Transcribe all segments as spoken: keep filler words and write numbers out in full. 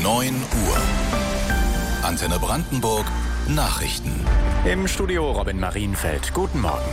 neun Uhr. Antenne Brandenburg Nachrichten. Im Studio Robin Marienfeld. Guten Morgen.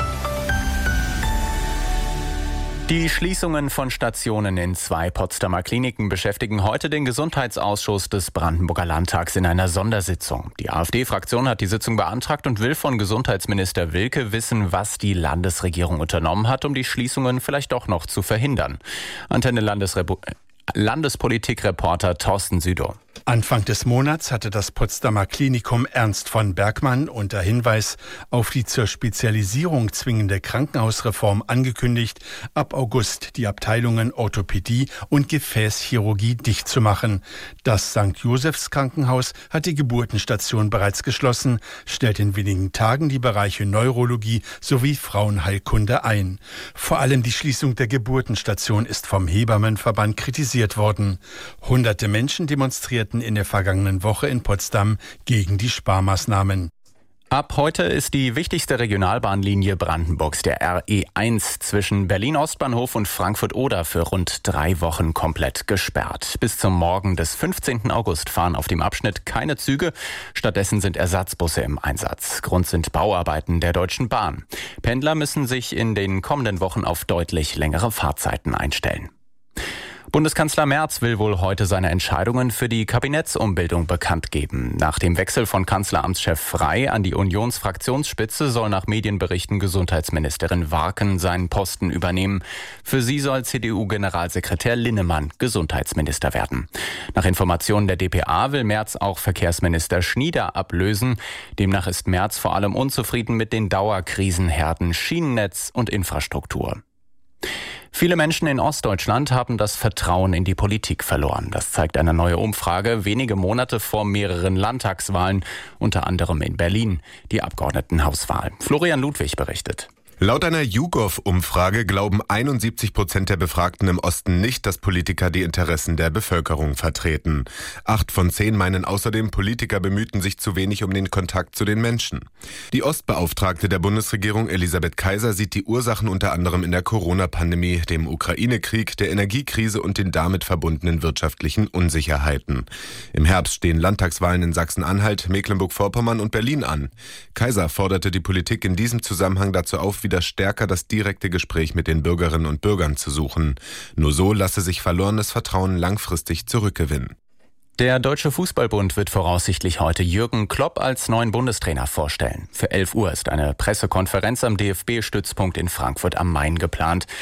Die Schließungen von Stationen in zwei Potsdamer Kliniken beschäftigen heute den Gesundheitsausschuss des Brandenburger Landtags in einer Sondersitzung. Die AfD-Fraktion hat die Sitzung beantragt und will von Gesundheitsminister Wilke wissen, was die Landesregierung unternommen hat, um die Schließungen vielleicht doch noch zu verhindern. Antenne Landesrepu- Landespolitikreporter Thorsten Südow. Anfang des Monats hatte das Potsdamer Klinikum Ernst von Bergmann unter Hinweis auf die zur Spezialisierung zwingende Krankenhausreform angekündigt, ab August die Abteilungen Orthopädie und Gefäßchirurgie dicht zu machen. Das Sankt Josephs Krankenhaus hat die Geburtenstation bereits geschlossen, stellt in wenigen Tagen die Bereiche Neurologie sowie Frauenheilkunde ein. Vor allem die Schließung der Geburtenstation ist vom Hebammenverband kritisiert worden. Hunderte Menschen demonstrierten in der vergangenen Woche in Potsdam gegen die Sparmaßnahmen. Ab heute ist die wichtigste Regionalbahnlinie Brandenburgs, der R E eins, zwischen Berlin-Ostbahnhof und Frankfurt-Oder für rund drei Wochen komplett gesperrt. Bis zum Morgen des fünfzehnten August fahren auf dem Abschnitt keine Züge. Stattdessen sind Ersatzbusse im Einsatz. Grund sind Bauarbeiten der Deutschen Bahn. Pendler müssen sich in den kommenden Wochen auf deutlich längere Fahrzeiten einstellen. Bundeskanzler Merz will wohl heute seine Entscheidungen für die Kabinettsumbildung bekannt geben. Nach dem Wechsel von Kanzleramtschef Frey an die Unionsfraktionsspitze soll nach Medienberichten Gesundheitsministerin Warken seinen Posten übernehmen. Für sie soll C D U-Generalsekretär Linnemann Gesundheitsminister werden. Nach Informationen der d p a will Merz auch Verkehrsminister Schnieder ablösen. Demnach ist Merz vor allem unzufrieden mit den Dauerkrisenherden Schienennetz und Infrastruktur. Viele Menschen in Ostdeutschland haben das Vertrauen in die Politik verloren. Das zeigt eine neue Umfrage wenige Monate vor mehreren Landtagswahlen, unter anderem in Berlin, die Abgeordnetenhauswahl. Florian Ludwig berichtet. Laut einer YouGov-Umfrage glauben einundsiebzig Prozent der Befragten im Osten nicht, dass Politiker die Interessen der Bevölkerung vertreten. Acht von zehn meinen außerdem, Politiker bemühten sich zu wenig um den Kontakt zu den Menschen. Die Ostbeauftragte der Bundesregierung Elisabeth Kaiser sieht die Ursachen unter anderem in der Corona-Pandemie, dem Ukraine-Krieg, der Energiekrise und den damit verbundenen wirtschaftlichen Unsicherheiten. Im Herbst stehen Landtagswahlen in Sachsen-Anhalt, Mecklenburg-Vorpommern und Berlin an. Kaiser forderte die Politik in diesem Zusammenhang dazu auf, wieder stärker das direkte Gespräch mit den Bürgerinnen und Bürgern zu suchen. Nur so lasse sich verlorenes Vertrauen langfristig zurückgewinnen. Der Deutsche Fußballbund wird voraussichtlich heute Jürgen Klopp als neuen Bundestrainer vorstellen. Für elf Uhr ist eine Pressekonferenz am D F B-Stützpunkt in Frankfurt am Main geplant.